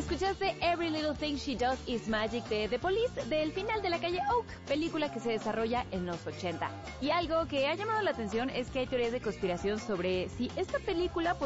Escuchaste Every Little Thing She Does Is Magic de The Police, del final de La Calle Oak, película que se desarrolla en los 80. Y algo que ha llamado la atención es que hay teorías de conspiración sobre si esta película